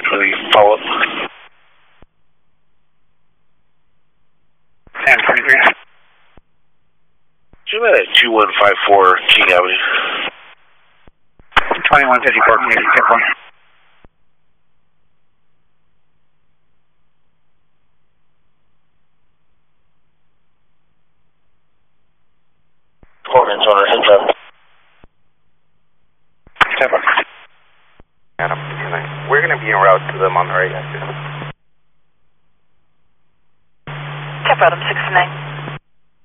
Any follow-up? 1023. Zoom in at 2154 King Avenue. 2154 King Avenue. Coordinates on our heads up. Step up. Adam, we're going to be en route to them on the right. Cap Adam 69.